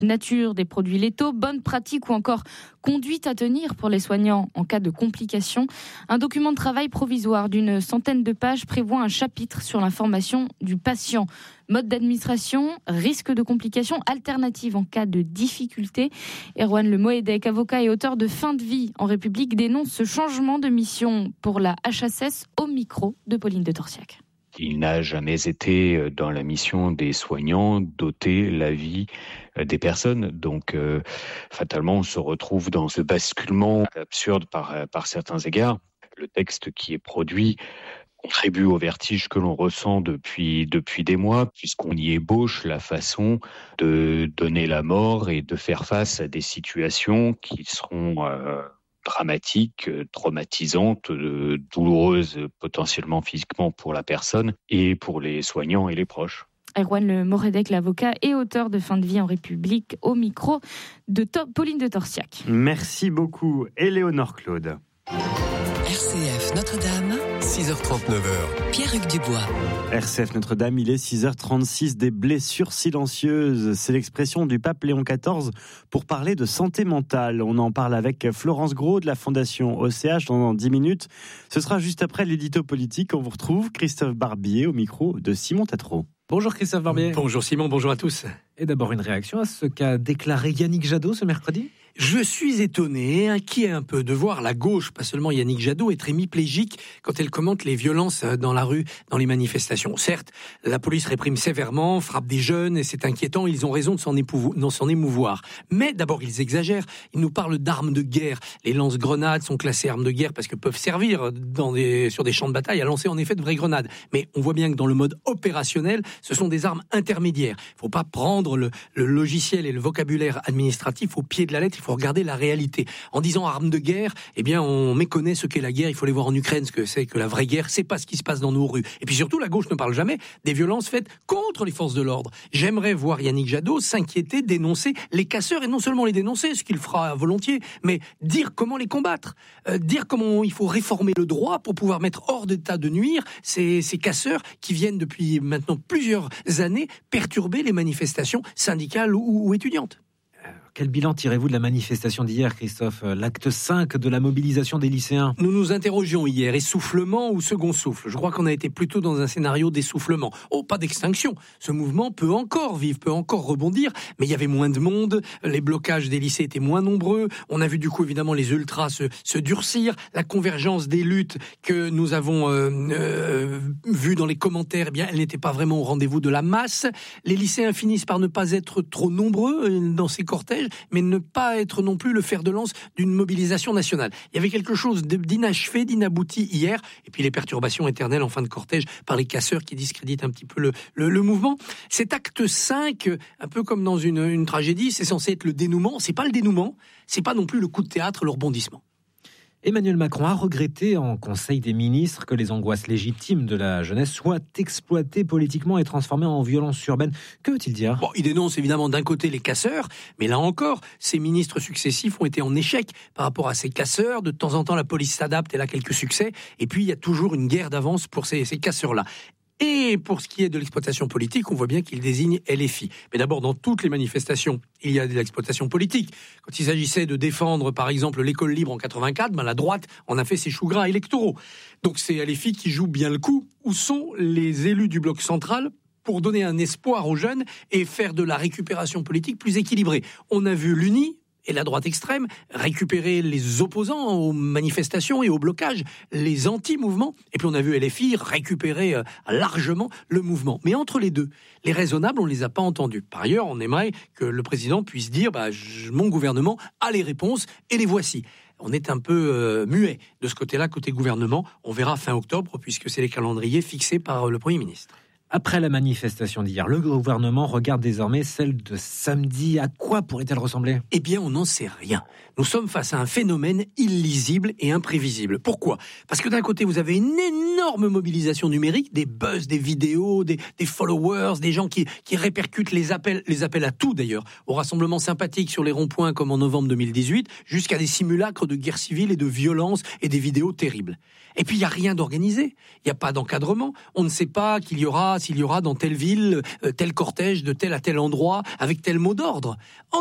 nature des produits létaux, bonnes pratiques ou encore conduite à tenir pour les soignants en cas de complications. Un document de travail provisoire d'une centaine de pages prévoit un chapitre sur l'information du patient. Mode d'administration, risque de complications, alternatives en cas de difficulté. Erwan Le Moëdec, avocat et auteur de Fin de vie en République, dénonce ce changement de mission pour la HSS au micro de Pauline de Torsiac. Il n'a jamais été dans la mission des soignants d'ôter la vie des personnes. Donc, fatalement, on se retrouve dans ce basculement absurde par certains égards. Le texte qui est produit contribue au vertige que l'on ressent depuis des mois, puisqu'on y ébauche la façon de donner la mort et de faire face à des situations qui seront dramatiques, traumatisantes, douloureuses potentiellement physiquement pour la personne et pour les soignants et les proches. Erwan Le Moëdec, l'avocat et auteur de Fin de vie en République, au micro de Pauline de Torsiac. Merci beaucoup, Éléonore Claude. RCF Notre-Dame, 6h39. Pierre-Hugues Dubois. RCF Notre-Dame, il est 6h36, des blessures silencieuses. C'est l'expression du pape Léon XIV pour parler de santé mentale. On en parle avec Florence Gros de la Fondation OCH dans 10 minutes. Ce sera juste après l'édito politique. On vous retrouve Christophe Barbier au micro de Simon Tatro. Bonjour Christophe Barbier. Bonjour Simon, bonjour à tous. Et d'abord une réaction à ce qu'a déclaré Yannick Jadot ce mercredi ? Je suis étonné, inquiet un peu de voir la gauche, pas seulement Yannick Jadot, être hémiplégique quand elle commente les violences dans la rue, dans les manifestations. Certes, la police réprime sévèrement, frappe des jeunes, et c'est inquiétant, ils ont raison de s'en émouvoir. Mais d'abord, ils exagèrent, ils nous parlent d'armes de guerre. Les lance-grenades sont classées armes de guerre parce que peuvent servir sur des champs de bataille à lancer en effet de vraies grenades. Mais on voit bien que dans le mode opérationnel, ce sont des armes intermédiaires. Il ne faut pas prendre le logiciel et le vocabulaire administratif au pied de la lettre, il faut regarder la réalité. En disant armes de guerre, eh bien, on méconnaît ce qu'est la guerre. Il faut aller voir en Ukraine ce que c'est que la vraie guerre. C'est pas ce qui se passe dans nos rues. Et puis surtout, la gauche ne parle jamais des violences faites contre les forces de l'ordre. J'aimerais voir Yannick Jadot s'inquiéter, dénoncer les casseurs, et non seulement les dénoncer, ce qu'il fera volontiers, mais dire comment les combattre, dire comment il faut réformer le droit pour pouvoir mettre hors d'état de nuire ces casseurs qui viennent depuis maintenant plusieurs années perturber les manifestations syndicales ou étudiantes. Quel bilan tirez-vous de la manifestation d'hier, Christophe ? L'acte 5 de la mobilisation des lycéens. Nous nous interrogions hier, essoufflement ou second souffle ? Je crois qu'on a été plutôt dans un scénario d'essoufflement. Oh, pas d'extinction. Ce mouvement peut encore vivre, peut encore rebondir, mais il y avait moins de monde, les blocages des lycées étaient moins nombreux, on a vu du coup évidemment les ultras se durcir, la convergence des luttes que nous avons vues dans les commentaires, eh bien, elle n'était pas vraiment au rendez-vous de la masse. Les lycéens finissent par ne pas être trop nombreux dans ces cortèges, mais ne pas être non plus le fer de lance d'une mobilisation nationale. Il y avait quelque chose d'inachevé, d'inabouti hier, et puis les perturbations éternelles en fin de cortège par les casseurs qui discréditent un petit peu le mouvement. Cet acte 5, un peu comme dans une tragédie, c'est censé être le dénouement. C'est pas le dénouement, c'est pas non plus le coup de théâtre, le rebondissement. Emmanuel Macron a regretté en Conseil des ministres que les angoisses légitimes de la jeunesse soient exploitées politiquement et transformées en violence urbaine. Que veut-il dire ? Bon, il dénonce évidemment d'un côté les casseurs, mais là encore, ces ministres successifs ont été en échec par rapport à ces casseurs. De temps en temps, la police s'adapte, elle a quelques succès, et puis il y a toujours une guerre d'avance pour ces casseurs-là. Et pour ce qui est de l'exploitation politique, on voit bien qu'il désigne LFI. Mais d'abord, dans toutes les manifestations, il y a de l'exploitation politique. Quand il s'agissait de défendre, par exemple, l'école libre en 84, la droite en a fait ses choux gras électoraux. Donc c'est LFI qui joue bien le coup. Où sont les élus du bloc central pour donner un espoir aux jeunes et faire de la récupération politique plus équilibrée ? On a vu l'UNI et la droite extrême récupérer les opposants aux manifestations et au blocage, les anti-mouvements, et puis on a vu LFI récupérer largement le mouvement. Mais entre les deux, les raisonnables, on ne les a pas entendus. Par ailleurs, on aimerait que le président puisse dire mon gouvernement a les réponses et les voici. On est un peu muet de ce côté-là, côté gouvernement. On verra fin octobre, puisque c'est les calendriers fixés par le Premier ministre. Après la manifestation d'hier, le gouvernement regarde désormais celle de samedi. À quoi pourrait-elle ressembler ? Eh bien, on n'en sait rien. Nous sommes face à un phénomène illisible et imprévisible. Pourquoi ? Parce que d'un côté, vous avez une énorme mobilisation numérique, des buzz, des vidéos, des followers, des gens qui répercutent les appels à tout d'ailleurs, aux rassemblements sympathiques sur les ronds-points comme en novembre 2018, jusqu'à des simulacres de guerre civile et de violence et des vidéos terribles. Et puis, il n'y a rien d'organisé. Il n'y a pas d'encadrement. On ne sait pas qu'il y aura s'il y aura dans telle ville tel cortège de tel à tel endroit avec tel mot d'ordre.